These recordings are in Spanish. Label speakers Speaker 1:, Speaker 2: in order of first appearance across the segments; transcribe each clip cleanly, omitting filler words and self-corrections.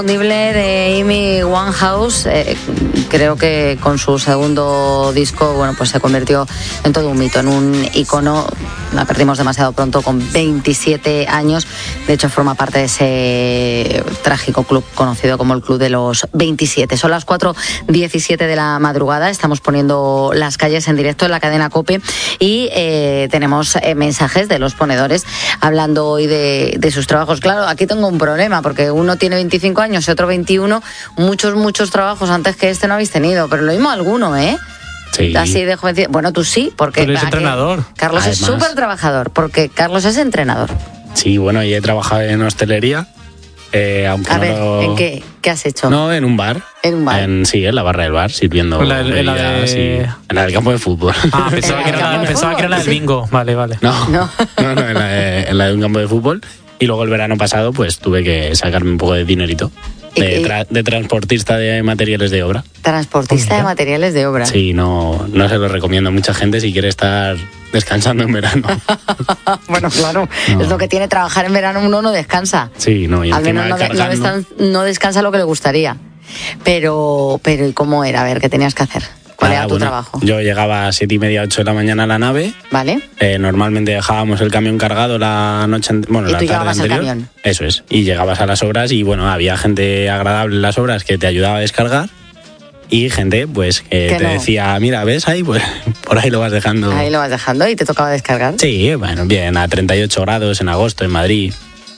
Speaker 1: Disponible de Amy Winehouse, creo que con su segundo disco, bueno, pues se convirtió en todo un mito, en un icono. La perdimos demasiado pronto, con 27 años. De hecho, forma parte de ese trágico club conocido como el Club de los 27. Son las 4:17 de la madrugada. Estamos poniendo Las Calles en directo en la cadena COPE y tenemos mensajes de los ponedores hablando hoy de sus trabajos. Claro, aquí tengo un problema porque uno tiene 25 años y otro 21. Muchos trabajos antes que este no habéis tenido, pero lo mismo alguno, ¿eh?
Speaker 2: Sí.
Speaker 1: Así de jovencito. Bueno, tú sí, porque
Speaker 3: tú eres entrenador.
Speaker 1: Carlos además es súper trabajador, porque Carlos es entrenador.
Speaker 2: Sí, bueno, y he trabajado en hostelería. Aunque
Speaker 1: a
Speaker 2: no
Speaker 1: ver,
Speaker 2: lo...
Speaker 1: ¿en qué has hecho?
Speaker 2: No, en un bar.
Speaker 1: ¿En un bar?
Speaker 2: Sí, en la barra del bar, sirviendo bebidas, sí. En la del campo de fútbol.
Speaker 3: Ah, pensaba que era la del bingo. Vale.
Speaker 2: No, en la de un campo de fútbol. Y luego el verano pasado, pues tuve que sacarme un poco de dinerito. De transportista de materiales de obra.
Speaker 1: Transportista de materiales de obra.
Speaker 2: Sí, no se lo recomiendo a mucha gente si quiere estar descansando en verano.
Speaker 1: Bueno, claro, no. Es lo que tiene trabajar en verano, uno no descansa.
Speaker 2: Sí, no, y
Speaker 1: al menos no descansa lo que le gustaría. Pero ¿y cómo era? A ver, ¿qué tenías que hacer? ¿Cuál era tu trabajo?
Speaker 2: Yo llegaba a 7:30, 8 de la mañana a la nave.
Speaker 1: Vale.
Speaker 2: Normalmente dejábamos el camión cargado la noche, la tarde anterior.
Speaker 1: El camión.
Speaker 2: Eso es. Y llegabas a las obras y bueno, había gente agradable en las obras que te ayudaba a descargar y gente pues que te decía, mira, ¿ves ahí? Pues por ahí lo vas dejando.
Speaker 1: Ahí lo vas dejando y te tocaba descargar.
Speaker 2: Sí, bueno, bien, a 38 grados en agosto en Madrid.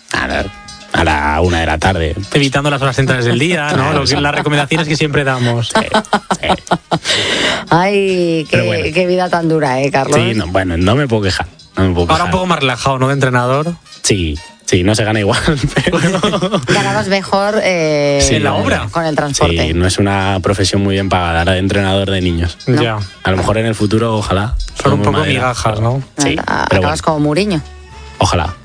Speaker 2: A la 1 de la tarde.
Speaker 3: Evitando las horas centrales del día, ¿no? Las recomendaciones que siempre damos.
Speaker 2: Sí.
Speaker 1: Ay, qué vida tan dura, Carlos.
Speaker 2: Sí, no me puedo quejar.
Speaker 3: Ahora un poco más relajado, ¿no? De entrenador.
Speaker 2: Sí, no se gana igual. Pero...
Speaker 1: Ganabas mejor
Speaker 3: en la obra.
Speaker 1: Con el transporte.
Speaker 2: Sí, no es una profesión muy bien pagada, la de entrenador de niños.
Speaker 3: ¿No? Ya.
Speaker 2: A lo mejor en el futuro, ojalá.
Speaker 3: Son un poco migajas, ¿no?
Speaker 2: Sí.
Speaker 1: Acabas como Mourinho.
Speaker 2: Ojalá.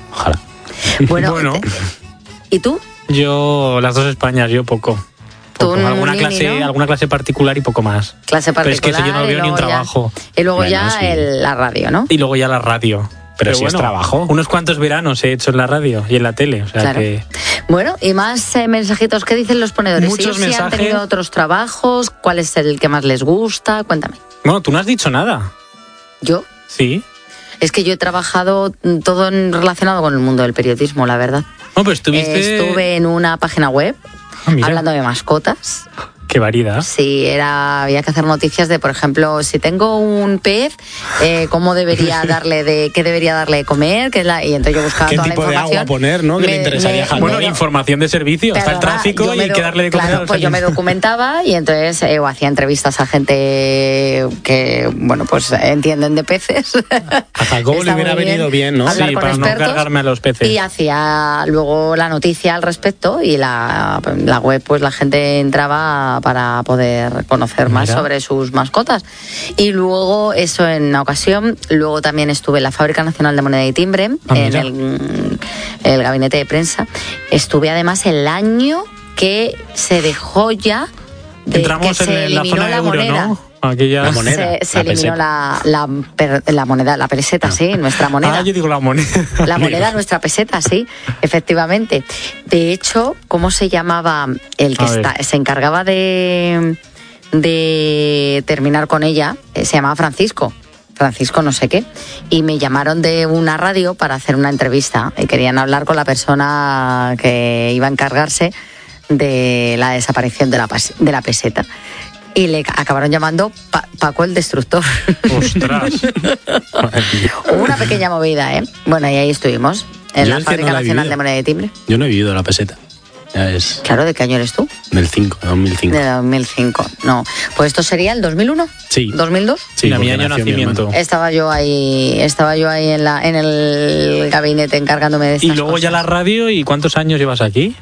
Speaker 1: Bueno. ¿Y tú?
Speaker 3: Yo, las dos Españas, yo poco. Alguna clase particular y poco más.
Speaker 1: Clase particular.
Speaker 3: Pero es que eso yo no lo veo ni un trabajo.
Speaker 1: Y luego la radio, ¿no?
Speaker 3: Y luego ya la radio.
Speaker 2: Pero si es trabajo.
Speaker 3: Unos cuantos veranos he hecho en la radio y en la tele. O sea
Speaker 1: claro. Bueno, y más mensajitos. ¿Qué dicen los ponedores?
Speaker 3: Muchos mensajes.
Speaker 1: ¿Han tenido otros trabajos? ¿Cuál es el que más les gusta? Cuéntame.
Speaker 3: Bueno, tú no has dicho nada.
Speaker 1: ¿Yo?
Speaker 3: Sí.
Speaker 1: Es que yo he trabajado todo relacionado con el mundo del periodismo, la verdad.
Speaker 3: No, pues
Speaker 1: estuve en una página web hablando de mascotas.
Speaker 3: Qué variedad.
Speaker 1: Sí, había que hacer noticias de, por ejemplo, si tengo un pez, cómo debería qué debería darle de comer, y entonces yo buscaba toda la información.
Speaker 2: ¿Qué tipo de agua poner, no? Que le interesaría a
Speaker 3: Bueno, información de servicio, está el tráfico y hay que darle de comer.
Speaker 1: Claro, pues yo me documentaba y entonces hacía entrevistas a gente que, bueno, pues entienden de peces.
Speaker 2: A Jacobo le hubiera venido bien, ¿no?
Speaker 3: Sí, para no cargarme a los peces.
Speaker 1: Y hacía luego la noticia al respecto y la web, pues la gente entraba para poder conocer más sobre sus mascotas. Y luego eso en una ocasión. Luego también estuve en la Fábrica Nacional de Moneda y Timbre, en el gabinete de prensa. Estuve además el año que se dejó ya
Speaker 3: entramos
Speaker 1: que se eliminó
Speaker 3: la zona euro,
Speaker 1: moneda.
Speaker 3: ¿no? La
Speaker 2: moneda.
Speaker 1: Se eliminó la moneda, la peseta, sí, nuestra moneda.
Speaker 3: Yo digo la moneda.
Speaker 1: La moneda, nuestra peseta, sí, efectivamente. De hecho, ¿cómo se llamaba el que se encargaba de terminar con ella? Se llamaba Francisco no sé qué, y me llamaron de una radio para hacer una entrevista y querían hablar con la persona que iba a encargarse de la desaparición de la peseta. Y le acabaron llamando Paco el Destructor.
Speaker 3: ¡Ostras!
Speaker 1: Hubo una pequeña movida, ¿eh? Bueno, y ahí estuvimos, en la Fábrica Nacional de Moneda y Timbre.
Speaker 2: Yo no he vivido la peseta.
Speaker 1: Claro, ¿de qué año eres tú?
Speaker 2: Del 2005.
Speaker 1: De 2005, no. Pues esto sería el 2001.
Speaker 2: Sí.
Speaker 1: ¿2002?
Speaker 2: Sí,
Speaker 3: mi año de nacimiento.
Speaker 1: Estaba yo ahí en el gabinete encargándome de estas cosas.
Speaker 3: Y luego ya la radio, ¿y cuántos años llevas aquí?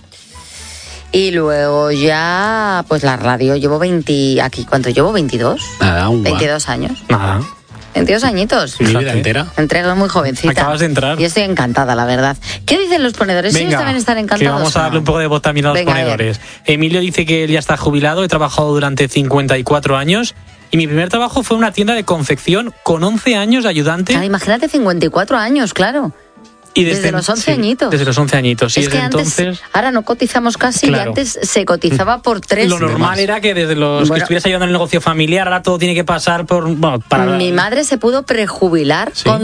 Speaker 1: Y luego ya, pues la radio, llevo 20, aquí, ¿cuánto llevo? ¿22?
Speaker 2: Nada,
Speaker 1: 22 años.
Speaker 3: Nada.
Speaker 1: 22 añitos.
Speaker 2: Mi vida entera.
Speaker 1: Entrego muy jovencita.
Speaker 3: Acabas de entrar.
Speaker 1: Y estoy encantada, la verdad. ¿Qué dicen los ponedores?
Speaker 3: Venga,
Speaker 1: Ellos también están encantados.
Speaker 3: Que vamos a darle un poco de voz también a los ponedores. Emilio dice que él ya está jubilado, he trabajado durante 54 años. Y mi primer trabajo fue en una tienda de confección con 11 años de ayudante.
Speaker 1: Claro, imagínate 54 años, claro.
Speaker 3: Y
Speaker 1: desde los 11 añitos.
Speaker 3: Desde los 11 añitos, sí.
Speaker 1: Es que antes,
Speaker 3: entonces,
Speaker 1: ahora no cotizamos casi,
Speaker 3: claro.
Speaker 1: Y antes se cotizaba por 3.
Speaker 3: Lo normal era que desde los que estuvieras ayudando en el negocio familiar, ahora todo tiene que pasar por... Bueno,
Speaker 1: Mi madre se pudo prejubilar con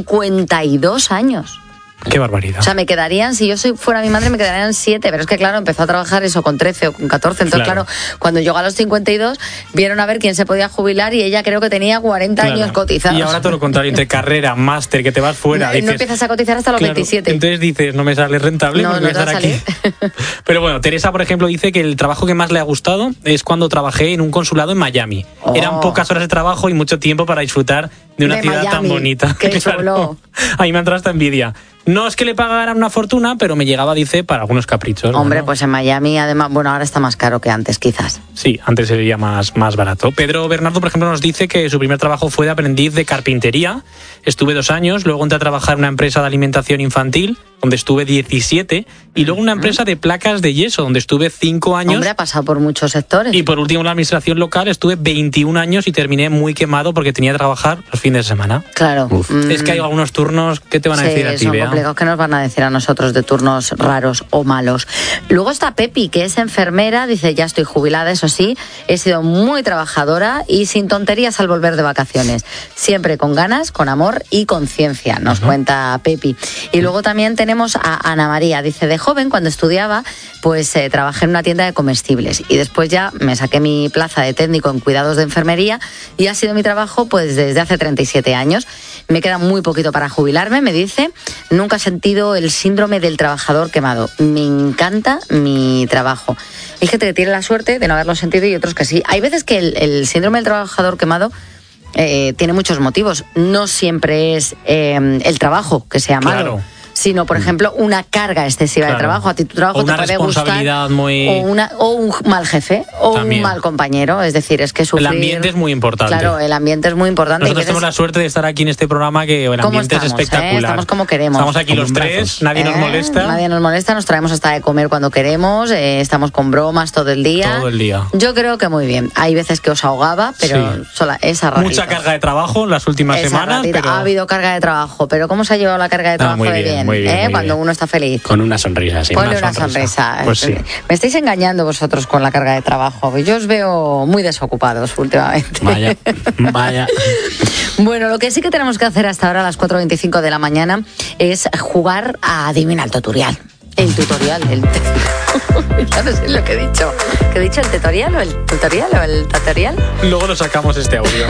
Speaker 1: 52 años.
Speaker 3: Qué barbaridad.
Speaker 1: O sea, me quedarían, si yo fuera mi madre, me quedarían 7, pero es que claro, empezó a trabajar eso con 13 o con 14, entonces claro, cuando llegó a los 52, vieron a ver quién se podía jubilar y ella creo que tenía 40 años cotizados.
Speaker 3: Y ahora todo lo contrario, entre carrera, máster, que te vas fuera.
Speaker 1: No,
Speaker 3: dices,
Speaker 1: no empiezas a cotizar hasta los 27.
Speaker 3: Entonces dices, no me sale rentable,
Speaker 1: no
Speaker 3: voy a estar aquí. Pero bueno, Teresa, por ejemplo, dice que el trabajo que más le ha gustado es cuando trabajé en un consulado en Miami. Eran pocas horas de trabajo y mucho tiempo para disfrutar de una ciudad
Speaker 1: Miami,
Speaker 3: tan bonita.
Speaker 1: Qué chulo.
Speaker 3: A mí me ha entrado esta envidia. No es que le pagaran una fortuna, pero me llegaba, dice, para algunos caprichos.
Speaker 1: Hombre,
Speaker 3: bueno.
Speaker 1: pues en Miami, además, bueno, ahora está más caro que antes, quizás.
Speaker 3: Sí, antes sería más barato. Pedro Bernardo, por ejemplo, nos dice que su primer trabajo fue de aprendiz de carpintería. Estuve 2 años, luego entré a trabajar en una empresa de alimentación infantil, donde estuve 17, y luego una empresa de placas de yeso, donde estuve 5 años.
Speaker 1: Hombre, ha pasado por muchos sectores.
Speaker 3: Y por último, en la administración local estuve 21 años y terminé muy quemado porque tenía que trabajar los fines de semana.
Speaker 1: Claro.
Speaker 3: Es que hay algunos turnos que te van a decir a ti,
Speaker 1: son
Speaker 3: Bea.
Speaker 1: complicados, que nos van a decir a nosotros de turnos raros o malos. Luego está Pepi, que es enfermera, dice, ya estoy jubilada, eso sí, he sido muy trabajadora y sin tonterías al volver de vacaciones. Siempre con ganas, con amor y con ciencia, nos cuenta Pepi. Y luego también tenemos a Ana María, dice, de joven, cuando estudiaba, pues trabajé en una tienda de comestibles y después ya me saqué mi plaza de técnico en cuidados de enfermería y ha sido mi trabajo pues desde hace 37 años. Me queda muy poquito para jubilarme, me dice, nunca he sentido el síndrome del trabajador quemado. Me encanta mi trabajo. Hay gente que tiene la suerte de no haberlo sentido y otros que sí. Hay veces que el síndrome del trabajador quemado tiene muchos motivos. No siempre es el trabajo que sea malo.
Speaker 3: Claro.
Speaker 1: Sino, por ejemplo, una carga excesiva de trabajo. A ti tu trabajo te puede gustar.
Speaker 3: Muy...
Speaker 1: o un mal jefe, o
Speaker 3: También.
Speaker 1: un mal compañero. Es decir, es que sufrir...
Speaker 3: El ambiente es muy importante.
Speaker 1: Claro, el ambiente es muy importante.
Speaker 3: Nosotros tenemos la suerte de estar aquí en este programa, que el ambiente es espectacular.
Speaker 1: Estamos como queremos.
Speaker 3: Estamos aquí los tres, nadie nos molesta.
Speaker 1: Nadie nos molesta, nos traemos hasta de comer cuando queremos, estamos con bromas todo el día.
Speaker 3: Todo el día.
Speaker 1: Yo creo que muy bien. Hay veces que os ahogaba, pero esa ratita.
Speaker 3: Mucha carga de trabajo en las últimas semanas. Pero...
Speaker 1: Ha habido carga de trabajo, pero ¿cómo se ha llevado la carga de trabajo
Speaker 3: muy
Speaker 1: de bien?
Speaker 3: Muy bien,
Speaker 1: cuando uno está feliz.
Speaker 2: Con una sonrisa, sí.
Speaker 1: Ponle una sonrisa.
Speaker 3: Pues sí.
Speaker 1: Me estáis engañando vosotros con la carga de trabajo. Yo os veo muy desocupados últimamente.
Speaker 2: Vaya.
Speaker 1: Bueno, lo que sí que tenemos que hacer hasta ahora a las 4:25 de la mañana es jugar a Adivina el tutorial. El tutorial. Ya no sé lo que he dicho. ¿Qué he dicho? ¿El tutorial o el tutorial o el tutorial?
Speaker 3: Luego lo sacamos este audio.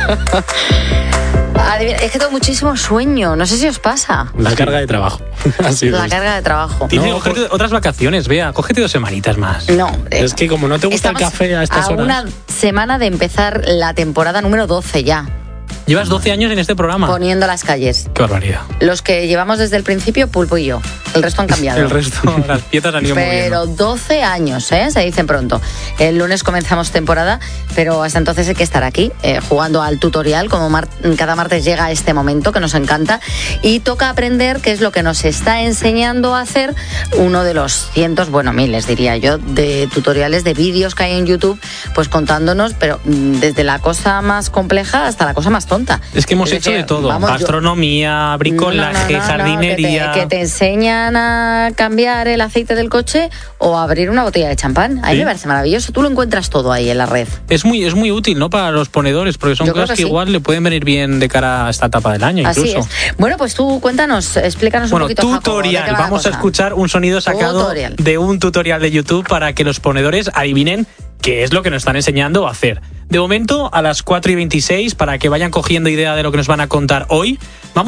Speaker 1: Adivina, es que tengo muchísimo sueño. No sé si os pasa.
Speaker 2: La carga de trabajo.
Speaker 1: La carga de trabajo.
Speaker 3: Tienes que cogerte otras vacaciones, Bea. Cógete 2 semanitas más.
Speaker 1: No.
Speaker 2: Es que como no te gusta el café a estas horas.
Speaker 1: Una semana de empezar la temporada número 12 ya.
Speaker 3: Llevas 12 años en este programa.
Speaker 1: Poniendo las calles.
Speaker 3: Qué barbaridad.
Speaker 1: Los que llevamos desde el principio, Pulpo y yo. El resto han cambiado.
Speaker 3: El resto, las piezas han ido moviendo.
Speaker 1: Pero 12 años, se dicen pronto. El lunes comenzamos temporada, pero hasta entonces hay que estar aquí, jugando al tutorial, como cada martes llega este momento que nos encanta, y toca aprender qué es lo que nos está enseñando a hacer uno de los cientos, bueno, miles diría yo, de tutoriales, de vídeos que hay en YouTube, pues contándonos, pero desde la cosa más compleja hasta la cosa más tonta.
Speaker 3: Es que hemos hecho de todo, gastronomía, bricolaje, jardinería...
Speaker 1: Que te enseñan a cambiar el aceite del coche o a abrir una botella de champán. A mí me parece maravilloso. Tú lo encuentras todo ahí en la red.
Speaker 3: Es muy útil, ¿no? Para los ponedores, porque son cosas que igual le pueden venir bien de cara a esta etapa del año.
Speaker 1: Así
Speaker 3: incluso.
Speaker 1: Es. Bueno, pues tú cuéntanos, explícanos un poquito.
Speaker 3: Tutorial.
Speaker 1: Jacobo,
Speaker 3: vamos a escuchar un sonido sacado de un tutorial de YouTube para que los ponedores adivinen qué es lo que nos están enseñando a hacer. De momento, a las 4:26, para que vayan cogiendo idea de lo que nos van a contar hoy, vamos